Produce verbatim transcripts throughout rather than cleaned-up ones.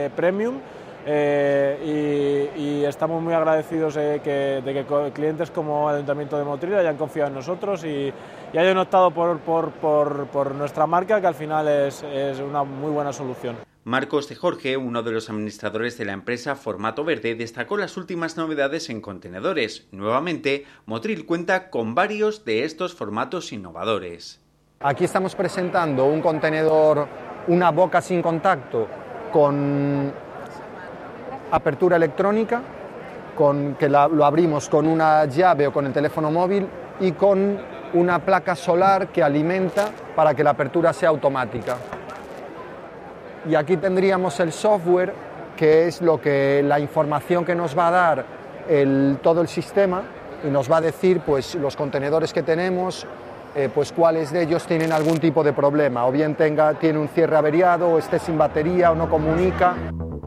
eh, premium. Eh, y, y estamos muy agradecidos eh, que, de que clientes como el Ayuntamiento de Motril hayan confiado en nosotros y, y hayan optado por, por, por, por nuestra marca, que al final es, es una muy buena solución. Marcos de Jorge, uno de los administradores de la empresa Formato Verde, destacó las últimas novedades en contenedores. Nuevamente, Motril cuenta con varios de estos formatos innovadores. Aquí estamos presentando un contenedor, una boca sin contacto, con apertura electrónica, con, que la, lo abrimos con una llave o con el teléfono móvil y con una placa solar que alimenta para que la apertura sea automática. Y aquí tendríamos el software, que es lo que, la información que nos va a dar el, todo el sistema, y nos va a decir pues, los contenedores que tenemos, eh, pues cuáles de ellos tienen algún tipo de problema, o bien tenga, tiene un cierre averiado, o esté sin batería, o no comunica.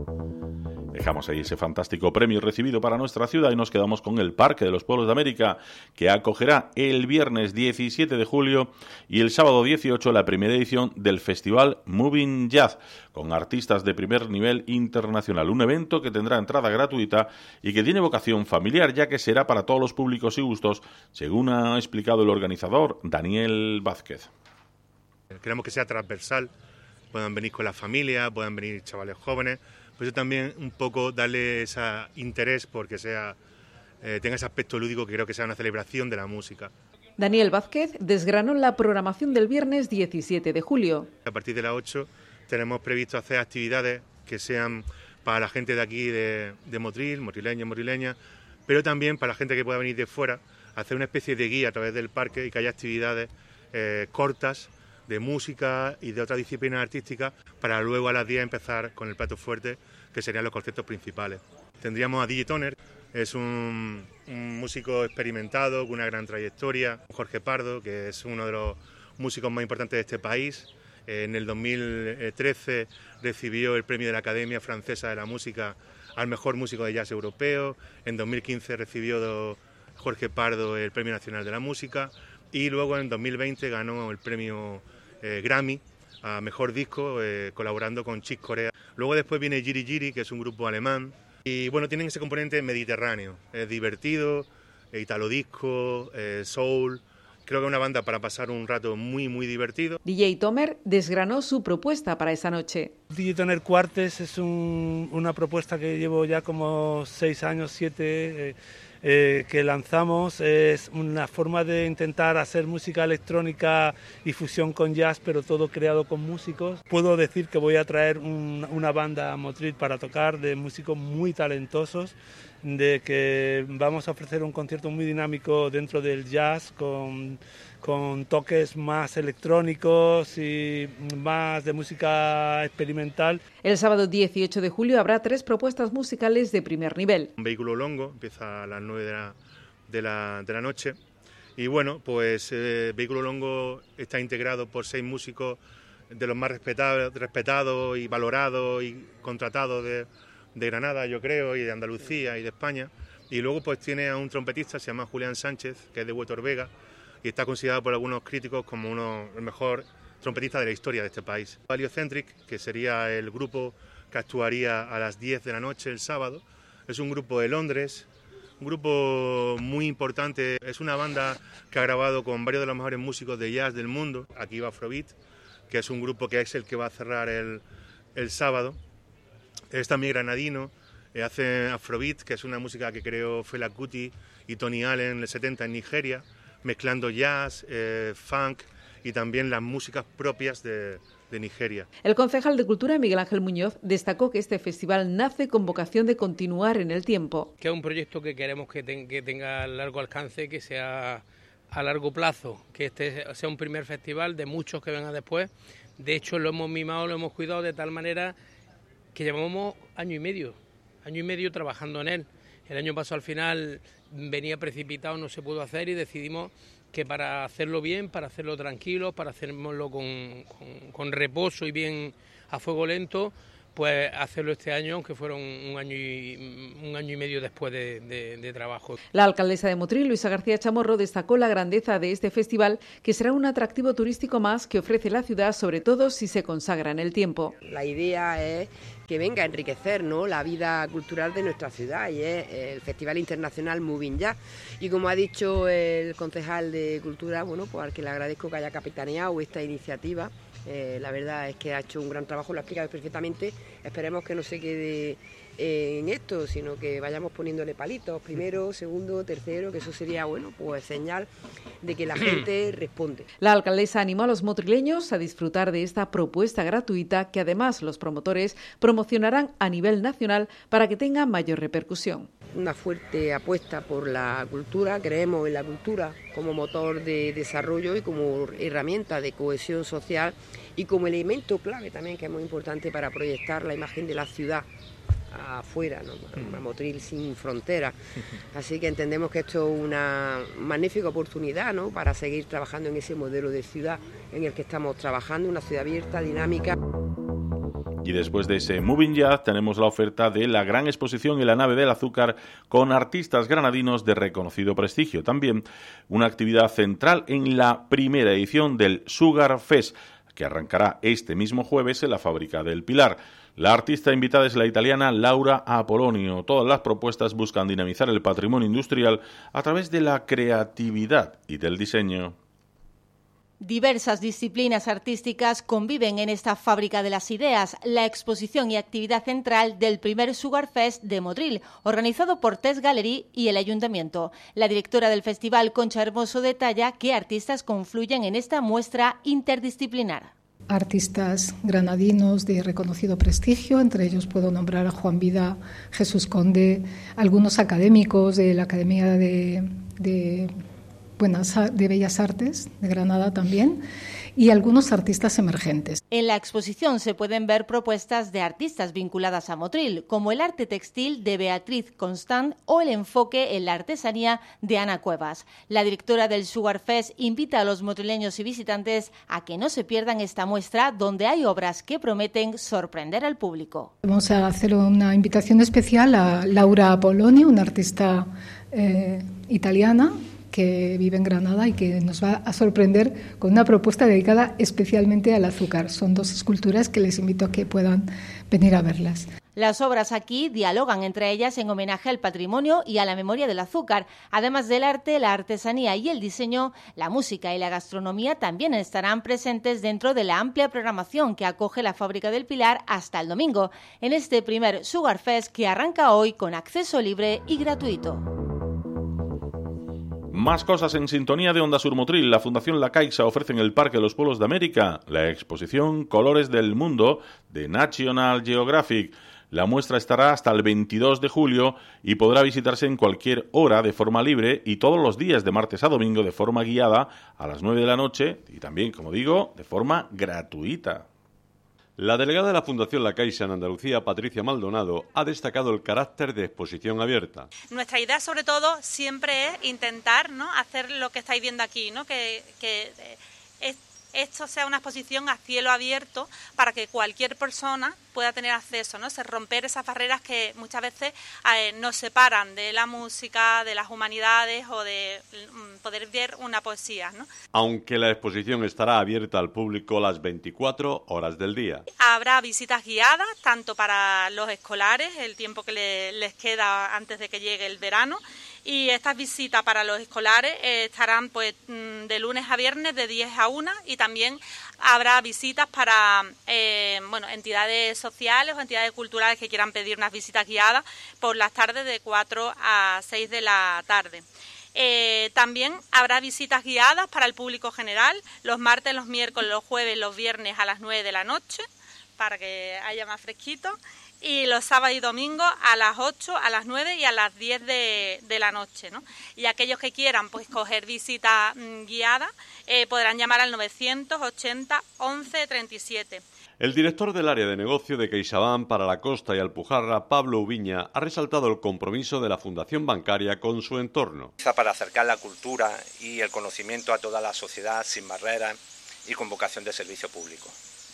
Dejamos ahí ese fantástico premio recibido para nuestra ciudad y nos quedamos con el Parque de los Pueblos de América, que acogerá el viernes diecisiete de julio y el sábado dieciocho la primera edición del Festival Moving Jazz, con artistas de primer nivel internacional. Un evento que tendrá entrada gratuita y que tiene vocación familiar, ya que será para todos los públicos y gustos, según ha explicado el organizador Daniel Vázquez. Queremos que sea transversal, puedan venir con la familia, puedan venir chavales jóvenes. Por eso también un poco darle ese interés porque sea, eh, tenga ese aspecto lúdico, que creo que sea una celebración de la música. Daniel Vázquez desgranó la programación del viernes diecisiete de julio. A partir de las ocho tenemos previsto hacer actividades que sean para la gente de aquí de, de Motril, motrileña, motrileña, pero también para la gente que pueda venir de fuera, hacer una especie de guía a través del parque y que haya actividades eh, cortas, de música y de otras disciplinas artísticas, para luego a las diez empezar con el plato fuerte, que serían los conceptos principales. Tendríamos a D J Toner, es un, un músico experimentado con una gran trayectoria. Jorge Pardo, que es uno de los músicos más importantes de este país. En el dos mil trece recibió el premio de la Academia Francesa de la Música al mejor músico de jazz europeo. En dos mil quince recibió Jorge Pardo el Premio Nacional de la Música y luego en dos mil veinte ganó el premio Eh, Grammy a Mejor Disco, eh, colaborando con Chick Corea. Luego después viene Giri Giri, que es un grupo alemán, y bueno, tienen ese componente mediterráneo, es divertido, eh, italo disco, eh, soul. Creo que es una banda para pasar un rato muy muy divertido. D J Tomer desgranó su propuesta para esa noche. D J Toner Quartes es un, una propuesta que llevo ya como seis años, siete... Eh, Eh, que lanzamos. Es una forma de intentar hacer música electrónica y fusión con jazz, pero todo creado con músicos. Puedo decir que voy a traer un, una banda a Motril para tocar, de músicos muy talentosos, de que vamos a ofrecer un concierto muy dinámico dentro del jazz, con, con toques más electrónicos y más de música experimental. El sábado dieciocho de julio habrá tres propuestas musicales de primer nivel. Un vehículo longo empieza a las nueve de la, de la, de la noche y bueno, pues eh, Vehículo Longo está integrado por seis músicos de los más respetados, respetados y valorados y contratados de, de Granada, yo creo, y de Andalucía y de España. Y luego pues tiene a un trompetista, se llama Julián Sánchez, que es de Huetor Vega y está considerado por algunos críticos como uno, el mejor trompetista de la historia de este país. Valiocentric, que sería el grupo que actuaría a las diez de la noche el sábado, es un grupo de Londres, un grupo muy importante, es una banda que ha grabado con varios de los mejores músicos de jazz del mundo. Aquí va Afrobeat, que es un grupo que es el que va a cerrar el, el sábado. Es también granadino, eh, hace Afrobeat, que es una música que creó Fela Kuti y Tony Allen en el setenta en Nigeria, mezclando jazz, eh, funk y también las músicas propias de, de Nigeria. El concejal de Cultura, Miguel Ángel Muñoz, destacó que este festival nace con vocación de continuar en el tiempo. Que es un proyecto que queremos que, ten, que tenga largo alcance, que sea a largo plazo, que este sea un primer festival de muchos que vengan después. De hecho, lo hemos mimado, lo hemos cuidado de tal manera que llevamos año y medio, año y medio trabajando en él. El año pasado al final venía precipitado, no se pudo hacer y decidimos que para hacerlo bien, para hacerlo tranquilo, para hacerlo con, con, con reposo y bien a fuego lento, pues hacerlo este año, aunque fueron un año y, un año y medio después de, de, de trabajo. La alcaldesa de Motril, Luisa García Chamorro, destacó la grandeza de este festival, que será un atractivo turístico más que ofrece la ciudad, sobre todo si se consagra en el tiempo. La idea es que venga a enriquecer, ¿no?, la vida cultural de nuestra ciudad, y es el Festival Internacional Moving Jazz. Y como ha dicho el concejal de Cultura, bueno, pues al que le agradezco que haya capitaneado esta iniciativa. Eh, la verdad es que ha hecho un gran trabajo, lo ha explicado perfectamente. Esperemos que no se quede eh, en esto, sino que vayamos poniéndole palitos, primero, segundo, tercero, que eso sería, bueno, pues señal de que la gente responde. La alcaldesa animó a los motrileños a disfrutar de esta propuesta gratuita que además los promotores promocionarán a nivel nacional para que tenga mayor repercusión. Una fuerte apuesta por la cultura, creemos en la cultura como motor de desarrollo y como herramienta de cohesión social y como elemento clave también, que es muy importante para proyectar la imagen de la ciudad afuera, ¿no? Una Motril sin fronteras. Así que entendemos que esto es una magnífica oportunidad, ¿no?, para seguir trabajando en ese modelo de ciudad en el que estamos trabajando, una ciudad abierta, dinámica. Y después de ese Moving Jazz tenemos la oferta de la gran exposición en la nave del azúcar con artistas granadinos de reconocido prestigio. También una actividad central en la primera edición del Sugar Fest, que arrancará este mismo jueves en la Fábrica del Pilar. La artista invitada es la italiana Laura Apolonio. Todas las propuestas buscan dinamizar el patrimonio industrial a través de la creatividad y del diseño. Diversas disciplinas artísticas conviven en esta fábrica de las ideas, la exposición y actividad central del primer Sugar Fest de Motril, organizado por Test Gallery y el Ayuntamiento. La directora del festival, Concha Hermoso, detalla qué artistas confluyen en esta muestra interdisciplinar. Artistas granadinos de reconocido prestigio, entre ellos puedo nombrar a Juan Vida, Jesús Conde, algunos académicos de la Academia de, de, Buenas, de Bellas Artes de Granada también, y algunos artistas emergentes. En la exposición se pueden ver propuestas de artistas vinculadas a Motril, como el arte textil de Beatriz Constant o el enfoque en la artesanía de Ana Cuevas. La directora del Sugar Fest invita a los motrileños y visitantes a que no se pierdan esta muestra, donde hay obras que prometen sorprender al público. Vamos a hacer una invitación especial a Laura Apolonio, una artista eh, italiana que vive en Granada y que nos va a sorprender con una propuesta dedicada especialmente al azúcar. Son dos esculturas que les invito a que puedan venir a verlas. Las obras aquí dialogan entre ellas en homenaje al patrimonio y a la memoria del azúcar. Además del arte, la artesanía y el diseño, la música y la gastronomía también estarán presentes dentro de la amplia programación que acoge la Fábrica del Pilar hasta el domingo, en este primer Sugar Fest que arranca hoy con acceso libre y gratuito. Más cosas en sintonía de Onda Sur Motril. La Fundación La Caixa ofrece en el Parque de los Pueblos de América la exposición Colores del Mundo de National Geographic. La muestra estará hasta el veintidós de julio y podrá visitarse en cualquier hora de forma libre y todos los días de martes a domingo de forma guiada a las nueve de la noche y también, como digo, de forma gratuita. La delegada de la Fundación La Caixa en Andalucía, Patricia Maldonado, ha destacado el carácter de exposición abierta. Nuestra idea, sobre todo, siempre es intentar, ¿no?, hacer lo que estáis viendo aquí, ¿no?, que, que es, esto sea una exposición a cielo abierto para que cualquier persona pueda tener acceso, ¿no?, se romper esas barreras que muchas veces eh, nos separan de la música, de las humanidades o de mm, poder ver una poesía, ¿no? Aunque la exposición estará abierta al público las veinticuatro horas del día. Habrá visitas guiadas, tanto para los escolares, el tiempo que le, les queda antes de que llegue el verano, y estas visitas para los escolares eh, estarán pues de lunes a viernes de diez a una, y también habrá visitas para eh, bueno, entidades sociales o entidades culturales que quieran pedir unas visitas guiadas por las tardes de cuatro a seis de la tarde. Eh, también habrá visitas guiadas para el público general los martes, los miércoles, los jueves, los viernes a las nueve de la noche, para que haya más fresquito. Y los sábados y domingos a las ocho, a las nueve y a las diez de, de la noche, ¿no? Y aquellos que quieran pues coger visita mmm, guiada eh, podrán llamar al novecientos ochenta once treinta y siete. El director del área de negocio de CaixaBank para la Costa y Alpujarra, Pablo Ubiña, ha resaltado el compromiso de la Fundación Bancaria con su entorno. Para acercar la cultura y el conocimiento a toda la sociedad sin barreras y con vocación de servicio público.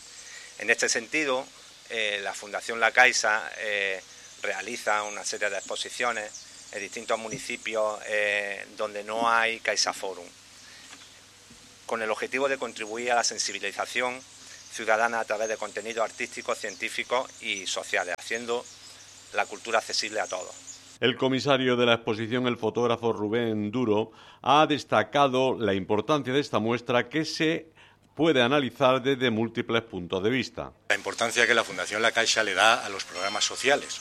En este sentido, Eh, la Fundación La Caixa eh, realiza una serie de exposiciones en distintos municipios eh, donde no hay CaixaForum, con el objetivo de contribuir a la sensibilización ciudadana a través de contenidos artísticos, científicos y sociales, haciendo la cultura accesible a todos. El comisario de la exposición, el fotógrafo Rubén Duro, ha destacado la importancia de esta muestra que se puede analizar desde múltiples puntos de vista. La importancia que la Fundación La Caixa le da a los programas sociales.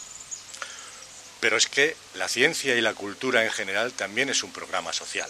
Pero es que la ciencia y la cultura en general también es un programa social.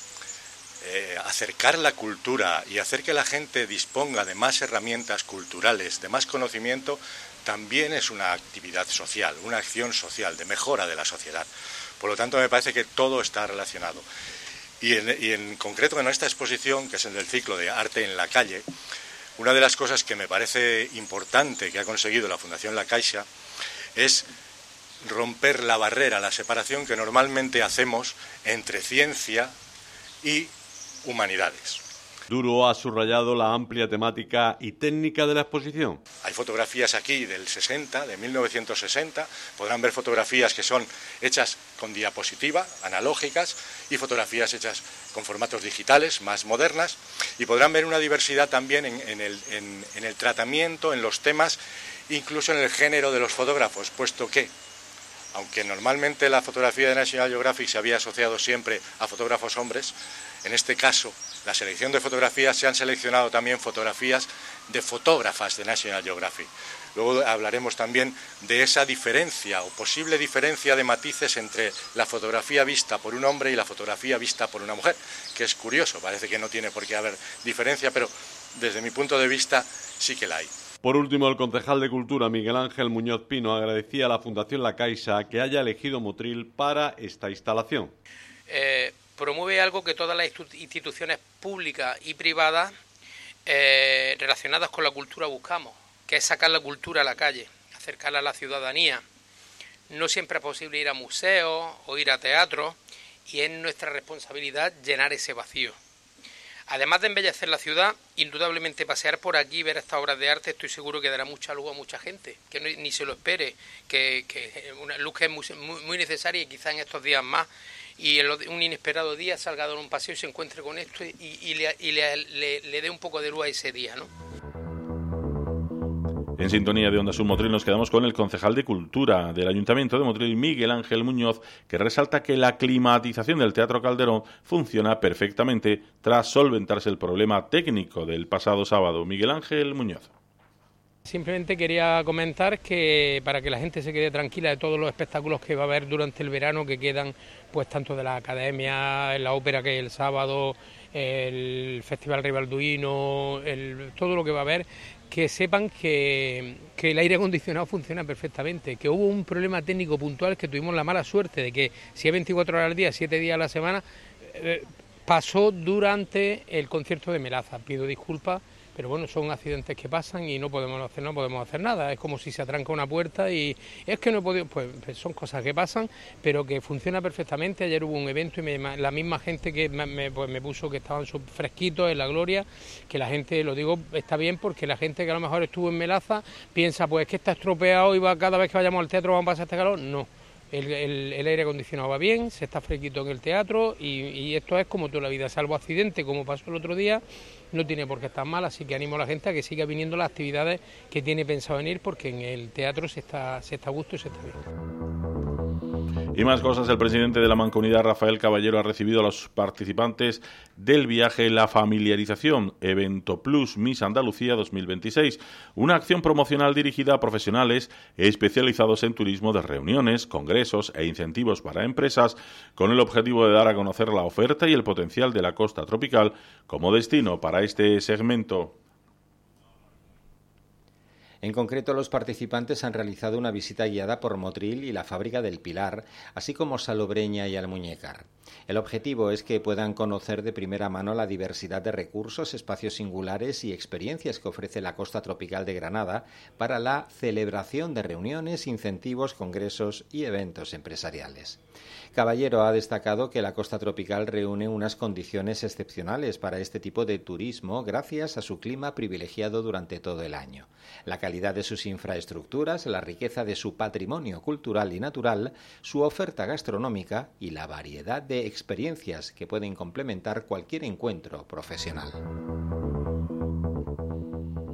Eh, acercar la cultura y hacer que la gente disponga de más herramientas culturales, de más conocimiento, también es una actividad social, una acción social, de mejora de la sociedad. Por lo tanto, me parece que todo está relacionado. Y en, y en concreto en esta exposición, que es el del ciclo de Arte en la Calle, una de las cosas que me parece importante que ha conseguido la Fundación La Caixa es romper la barrera, la separación que normalmente hacemos entre ciencia y humanidades. Duro ha subrayado la amplia temática y técnica de la exposición. Hay fotografías aquí del sesenta, de mil novecientos sesenta, podrán ver fotografías que son hechas con diapositiva, analógicas, y fotografías hechas con formatos digitales, más modernas, y podrán ver una diversidad también en, en, el, en, en el tratamiento, en los temas, incluso en el género de los fotógrafos, puesto que, aunque normalmente la fotografía de National Geographic se había asociado siempre a fotógrafos hombres, en este caso, la selección de fotografías, se han seleccionado también fotografías de fotógrafas de National Geographic. Luego hablaremos también de esa diferencia o posible diferencia de matices entre la fotografía vista por un hombre y la fotografía vista por una mujer, que es curioso, parece que no tiene por qué haber diferencia, pero desde mi punto de vista sí que la hay. Por último, el concejal de Cultura, Miguel Ángel Muñoz Pino, agradecía a la Fundación La Caixa que haya elegido Motril para esta instalación. Eh, promueve algo que todas las instituciones públicas y privadas eh, relacionadas con la cultura buscamos, que es sacar la cultura a la calle, acercarla a la ciudadanía. No siempre es posible ir a museos o ir a teatros y es nuestra responsabilidad llenar ese vacío. Además de embellecer la ciudad, indudablemente pasear por aquí y ver estas obras de arte estoy seguro que dará mucha luz a mucha gente, que no, ni se lo espere, que, que una luz que es muy, muy, muy necesaria y quizá en estos días más, y en un inesperado día salga de un paseo y se encuentre con esto y, y, le, y le, le, le dé un poco de luz a ese día, ¿no? En sintonía de Onda Sur Motril nos quedamos con el concejal de Cultura del Ayuntamiento de Motril, Miguel Ángel Muñoz, que resalta que la climatización del Teatro Calderón funciona perfectamente tras solventarse el problema técnico del pasado sábado. Miguel Ángel Muñoz. Simplemente quería comentar que para que la gente se quede tranquila de todos los espectáculos que va a haber durante el verano, que quedan pues tanto de la Academia, la ópera que es el sábado, el Festival Ribalduino, el, todo lo que va a haber, que sepan que, que el aire acondicionado funciona perfectamente, que hubo un problema técnico puntual, que tuvimos la mala suerte de que si es veinticuatro horas al día, siete días a la semana, eh, pasó durante el concierto de Melaza. Pido disculpas, pero bueno, son accidentes que pasan y no podemos hacer, no podemos hacer nada. Es como si se atranca una puerta y es que no he podido, pues son cosas que pasan, pero que funciona perfectamente. Ayer hubo un evento y me, la misma gente que me, pues me puso que estaban fresquitos en la gloria, que la gente, lo digo, está bien porque la gente que a lo mejor estuvo en Melaza piensa pues que está estropeado y va cada vez que vayamos al teatro vamos a pasar este calor. No. El, el, el aire acondicionado va bien, se está fresquito en el teatro y, y esto es como toda la vida, salvo accidente como pasó el otro día, no tiene por qué estar mal, así que animo a la gente a que siga viniendo las actividades que tiene pensado venir, porque en el teatro se está, se está a gusto y se está bien. Y más cosas, el presidente de la Mancomunidad, Rafael Caballero, ha recibido a los participantes del viaje La Familiarización, Evento Plus Miss Andalucía dos mil veintiséis, una acción promocional dirigida a profesionales especializados en turismo de reuniones, congresos e incentivos para empresas, con el objetivo de dar a conocer la oferta y el potencial de la costa tropical como destino para este segmento. En concreto, los participantes han realizado una visita guiada por Motril y la Fábrica del Pilar, así como Salobreña y Almuñécar. El objetivo es que puedan conocer de primera mano la diversidad de recursos, espacios singulares y experiencias que ofrece la costa tropical de Granada para la celebración de reuniones, incentivos, congresos y eventos empresariales. Caballero ha destacado que la costa tropical reúne unas condiciones excepcionales para este tipo de turismo gracias a su clima privilegiado durante todo el año, la calidad de sus infraestructuras, la riqueza de su patrimonio cultural y natural, su oferta gastronómica y la variedad de experiencias que pueden complementar cualquier encuentro profesional.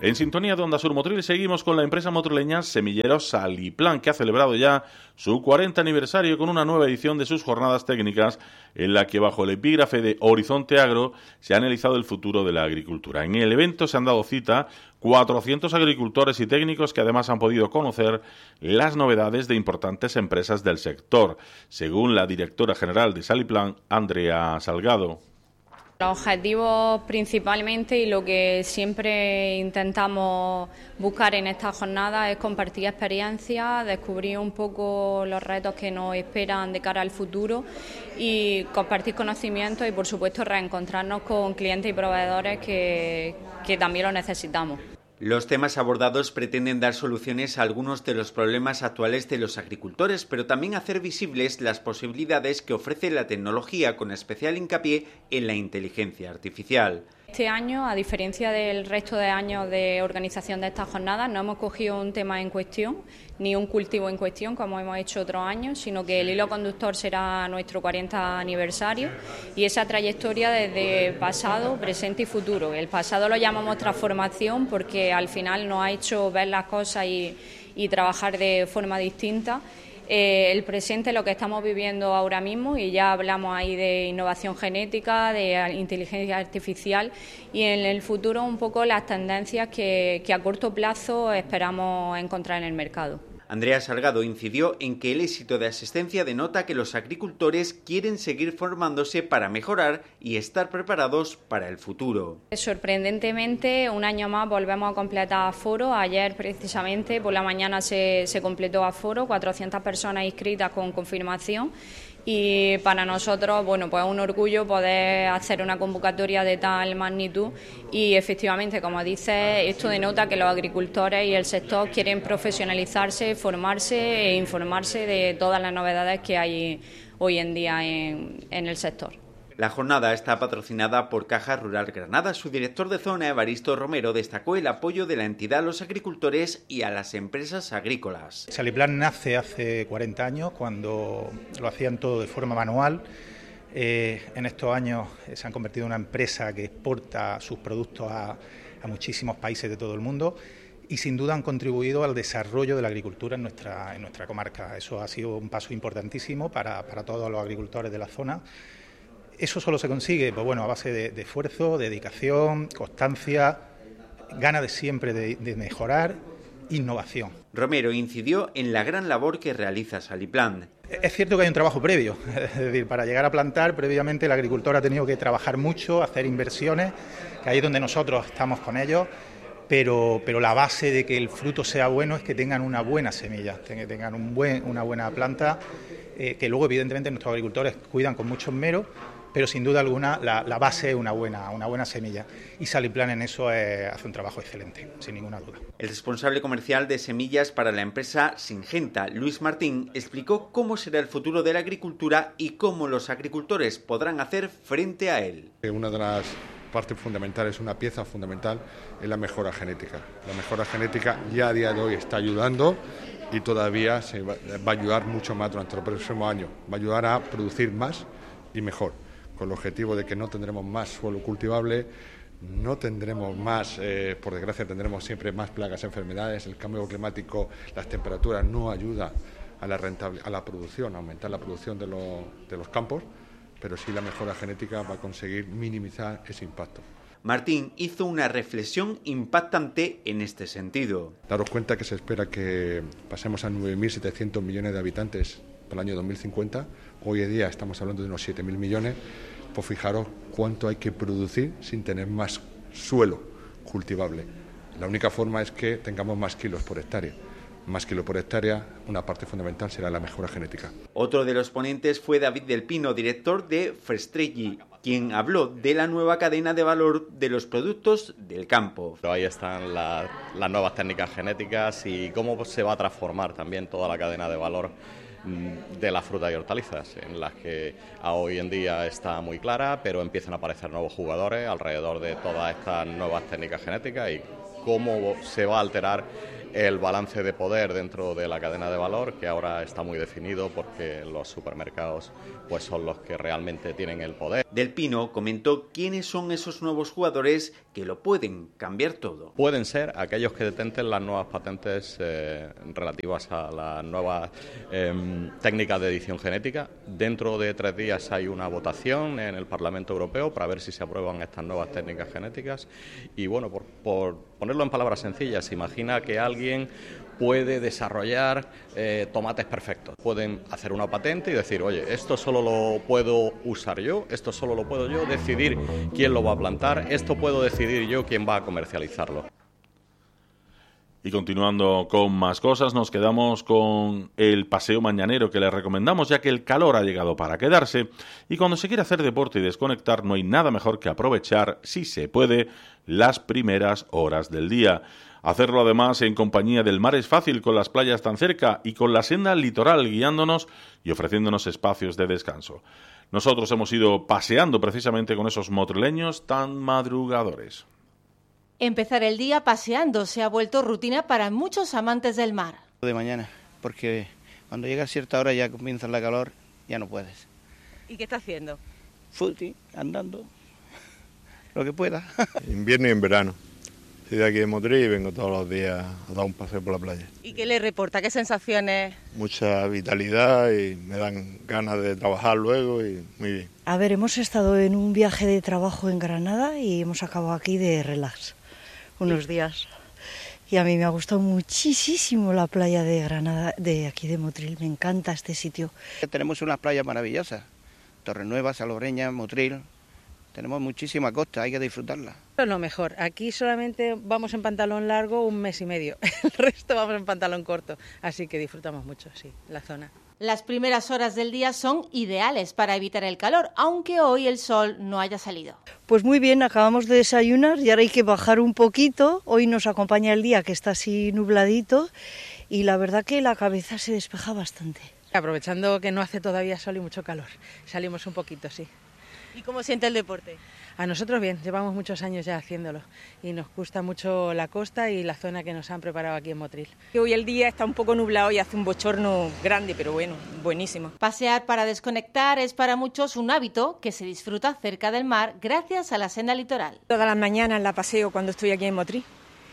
En sintonía de Onda Sur Motril seguimos con la empresa motrileña Semilleros Saliplan, que ha celebrado ya su cuarenta aniversario con una nueva edición de sus jornadas técnicas en la que bajo el epígrafe de Horizonte Agro se ha analizado el futuro de la agricultura. En el evento se han dado cita cuatrocientos agricultores y técnicos que además han podido conocer las novedades de importantes empresas del sector, según la directora general de Saliplan, Andrea Salgado. Los objetivos principalmente y lo que siempre intentamos buscar en esta jornada es compartir experiencias, descubrir un poco los retos que nos esperan de cara al futuro y compartir conocimientos y por supuesto reencontrarnos con clientes y proveedores que, que también lo necesitamos. Los temas abordados pretenden dar soluciones a algunos de los problemas actuales de los agricultores, pero también hacer visibles las posibilidades que ofrece la tecnología, con especial hincapié en la inteligencia artificial. Este año, a diferencia del resto de años de organización de estas jornadas, no hemos cogido un tema en cuestión, ni un cultivo en cuestión, como hemos hecho otros años, sino que el hilo conductor será nuestro cuarenta aniversario y esa trayectoria desde pasado, presente y futuro. El pasado lo llamamos transformación porque al final nos ha hecho ver las cosas y, y trabajar de forma distinta. Eh, el presente, lo que estamos viviendo ahora mismo, y ya hablamos ahí de innovación genética, de inteligencia artificial, y en el futuro un poco las tendencias que, que a corto plazo esperamos encontrar en el mercado. Andrea Salgado incidió en que el éxito de asistencia denota que los agricultores quieren seguir formándose para mejorar y estar preparados para el futuro. Sorprendentemente, un año más volvemos a completar aforo. Ayer precisamente por la mañana se, se completó aforo, cuatrocientas personas inscritas con confirmación. Y para nosotros, bueno, pues es un orgullo poder hacer una convocatoria de tal magnitud y efectivamente, como dice, esto denota que los agricultores y el sector quieren profesionalizarse, formarse e informarse de todas las novedades que hay hoy en día en, en el sector. La jornada está patrocinada por Caja Rural Granada. Su director de zona, Evaristo Romero, destacó el apoyo de la entidad a los agricultores y a las empresas agrícolas. Saliplan nace hace cuarenta años, cuando lo hacían todo de forma manual. Eh, en estos años eh, se han convertido en una empresa que exporta sus productos a, a muchísimos países de todo el mundo y sin duda han contribuido al desarrollo de la agricultura en nuestra, en nuestra comarca. Eso ha sido un paso importantísimo para, para todos los agricultores de la zona. Eso solo se consigue, pues bueno, a base de, de esfuerzo, de dedicación, constancia, gana de siempre de, de mejorar, innovación. Romero incidió en la gran labor que realiza Saliplan. Es cierto que hay un trabajo previo, es decir, para llegar a plantar, previamente el agricultor ha tenido que trabajar mucho, hacer inversiones, que ahí es donde nosotros estamos con ellos, pero, pero la base de que el fruto sea bueno es que tengan una buena semilla, que tengan un buen, una buena planta, eh, que luego evidentemente nuestros agricultores cuidan con mucho esmero, pero sin duda alguna la, la base es una buena, una buena semilla y Saliplan en eso eh, hace un trabajo excelente, sin ninguna duda. El responsable comercial de semillas para la empresa Singenta, Luis Martín, explicó cómo será el futuro de la agricultura y cómo los agricultores podrán hacer frente a él. Una de las partes fundamentales, una pieza fundamental, es la mejora genética. La mejora genética ya a día de hoy está ayudando y todavía se va, va a ayudar mucho más durante los próximos años. Va a ayudar a producir más y mejor, con el objetivo de que no tendremos más suelo cultivable, no tendremos más, eh, por desgracia tendremos siempre más plagas, enfermedades, el cambio climático, las temperaturas no ayudan a la, rentable, a la producción, a aumentar la producción de, lo, de los campos, pero sí la mejora genética va a conseguir minimizar ese impacto. Martín hizo una reflexión impactante en este sentido. Daros cuenta que se espera que pasemos a nueve mil setecientos millones de habitantes para el año dos mil cincuenta, hoy en día estamos hablando de unos siete mil millones, pues fijaros cuánto hay que producir sin tener más suelo cultivable. La única forma es que tengamos más kilos por hectárea. Más kilos por hectárea, una parte fundamental será la mejora genética. Otro de los ponentes fue David del Pino, director de Frestrelli, quien habló de la nueva cadena de valor de los productos del campo. Pero ahí están la, las nuevas técnicas genéticas y cómo se va a transformar también toda la cadena de valor de las frutas y hortalizas, en las que hoy en día está muy clara, pero empiezan a aparecer nuevos jugadores alrededor de todas estas nuevas técnicas genéticas y cómo se va a alterar el balance de poder dentro de la cadena de valor, que ahora está muy definido porque los supermercados pues son los que realmente tienen el poder. Del Pino comentó quiénes son esos nuevos jugadores que lo pueden cambiar todo. Pueden ser aquellos que detenten las nuevas patentes eh, relativas a las nuevas eh, técnicas de edición genética. Dentro de tres días hay una votación en el Parlamento Europeo para ver si se aprueban estas nuevas técnicas genéticas. Y bueno, por, por ponerlo en palabras sencillas, se imagina que alguien puede desarrollar eh, tomates perfectos. Pueden hacer una patente y decir, oye, esto solo lo puedo usar yo, esto solo lo puedo yo decidir quién lo va a plantar, esto puedo decidir yo quién va a comercializarlo. Y continuando con más cosas, nos quedamos con el paseo mañanero que les recomendamos, ya que el calor ha llegado para quedarse y cuando se quiere hacer deporte y desconectar no hay nada mejor que aprovechar, si se puede, las primeras horas del día. Hacerlo además en compañía del mar es fácil, con las playas tan cerca y con la senda litoral guiándonos y ofreciéndonos espacios de descanso. Nosotros hemos ido paseando precisamente con esos motrileños tan madrugadores. Empezar el día paseando se ha vuelto rutina para muchos amantes del mar. De mañana, porque cuando llega a cierta hora ya comienza la calor, ya no puedes. ¿Y qué está haciendo? Footing, andando, lo que pueda. Invierno y en verano. Soy de aquí de Motril y vengo todos los días a dar un paseo por la playa. ¿Y qué le reporta? ¿Qué sensaciones? Mucha vitalidad y me dan ganas de trabajar luego y muy bien. A ver, hemos estado en un viaje de trabajo en Granada y hemos acabado aquí de relax unos días. Y a mí me ha gustado muchísimo la playa de Granada, de aquí de Motril. Me encanta este sitio. Tenemos unas playas maravillosas. Torrenueva, Salobreña, Motril. Tenemos muchísima costa, hay que disfrutarla. Es lo mejor. Aquí solamente vamos en pantalón largo un mes y medio. El resto vamos en pantalón corto. Así que disfrutamos mucho, sí, la zona. Las primeras horas del día son ideales para evitar el calor, aunque hoy el sol no haya salido. Pues muy bien, acabamos de desayunar y ahora hay que bajar un poquito. Hoy nos acompaña el día que está así nubladito y la verdad que la cabeza se despeja bastante. Aprovechando que no hace todavía sol y mucho calor, salimos un poquito, sí. ¿Y cómo siente el deporte? A nosotros bien, llevamos muchos años ya haciéndolo y nos gusta mucho la costa y la zona que nos han preparado aquí en Motril. Hoy el día está un poco nublado y hace un bochorno grande, pero bueno, buenísimo. Pasear para desconectar es para muchos un hábito que se disfruta cerca del mar gracias a la senda litoral. Todas las mañanas la paseo cuando estoy aquí en Motril.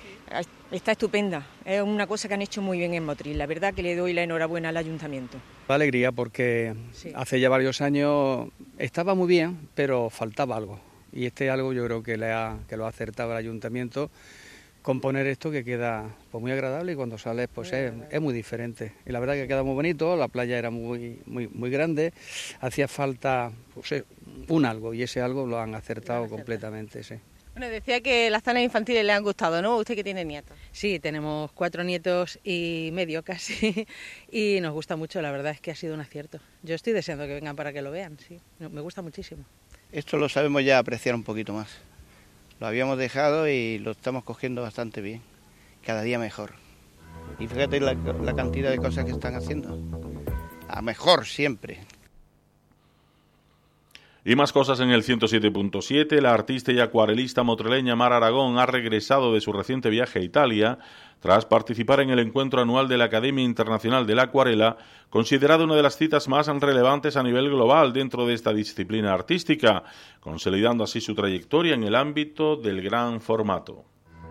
Está estupenda, es una cosa que han hecho muy bien en Motril, la verdad que le doy la enhorabuena al ayuntamiento. Alegría porque sí. Hace ya varios años estaba muy bien, pero faltaba algo y este algo yo creo que, le ha, que lo ha acertado el ayuntamiento con poner esto que queda pues, muy agradable y cuando sales pues es, es muy diferente. Y la verdad que queda muy bonito, la playa era muy, muy, muy grande, hacía falta pues, un algo y ese algo lo han acertado completamente, sí. Bueno, decía que las zonas infantiles le han gustado, ¿no? Usted que tiene nietos. Sí, tenemos cuatro nietos y medio casi y nos gusta mucho, la verdad es que ha sido un acierto. Yo estoy deseando que vengan para que lo vean, sí, me gusta muchísimo. Esto lo sabemos ya apreciar un poquito más. Lo habíamos dejado y lo estamos cogiendo bastante bien, cada día mejor. Y fíjate la, la cantidad de cosas que están haciendo. A mejor siempre. Y más cosas en el ciento siete punto siete. La artista y acuarelista motrileña Mar Aragón ha regresado de su reciente viaje a Italia tras participar en el encuentro anual de la Academia Internacional de la Acuarela, considerada una de las citas más relevantes a nivel global dentro de esta disciplina artística, consolidando así su trayectoria en el ámbito del gran formato.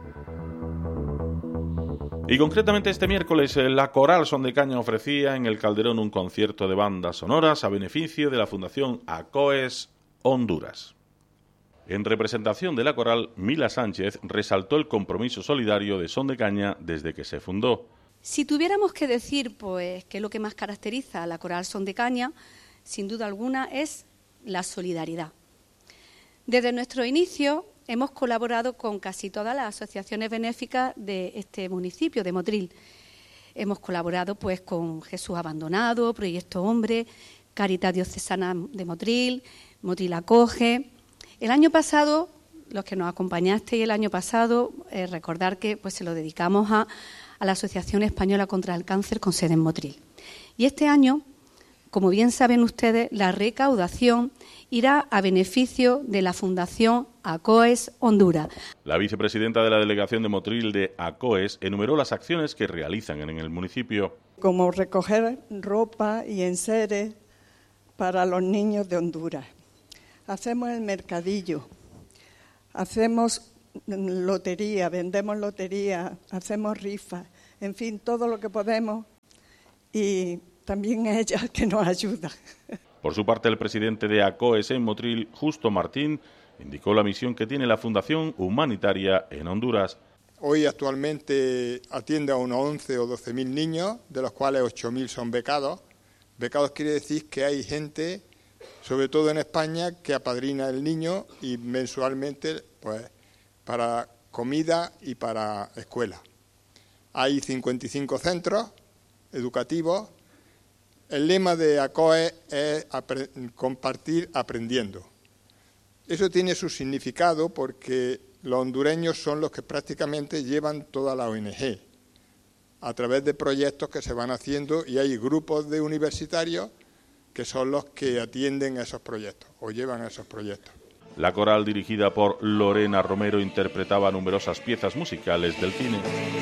Y concretamente este miércoles la Coral Son de Caña ofrecía en el Calderón un concierto de bandas sonoras a beneficio de la Fundación ACOES Honduras. En representación de la Coral, Mila Sánchez resaltó el compromiso solidario de Son de Caña desde que se fundó. Si tuviéramos que decir pues que lo que más caracteriza a la Coral Son de Caña, sin duda alguna es la solidaridad. Desde nuestro inicio hemos colaborado con casi todas las asociaciones benéficas de este municipio, de Motril. Hemos colaborado pues con Jesús Abandonado, Proyecto Hombre, Caritas Diocesana de Motril, Motril Acoge. El año pasado, los que nos acompañasteis el año pasado, eh, recordar que pues se lo dedicamos a, a la Asociación Española contra el Cáncer con sede en Motril. Y este año, como bien saben ustedes, la recaudación irá a beneficio de la Fundación ACOES Honduras. La vicepresidenta de la delegación de Motril de ACOES enumeró las acciones que realizan en el municipio. Como recoger ropa y enseres para los niños de Honduras. Hacemos el mercadillo, hacemos lotería, vendemos lotería, hacemos rifas, en fin, todo lo que podemos, y también ella que nos ayuda. Por su parte, el presidente de ACOES en Motril, Justo Martín, indicó la misión que tiene la Fundación Humanitaria en Honduras. Hoy actualmente atiende a unos once o doce mil niños, de los cuales ocho mil son becados. Becados quiere decir que hay gente, sobre todo en España, que apadrina el niño y mensualmente pues para comida y para escuela. Hay cincuenta y cinco centros educativos. El lema de ACOES es compartir aprendiendo. Eso tiene su significado porque los hondureños son los que prácticamente llevan toda la O N G a través de proyectos que se van haciendo, y hay grupos de universitarios que son los que atienden a esos proyectos o llevan a esos proyectos. La coral, dirigida por Lorena Romero, interpretaba numerosas piezas musicales del cine.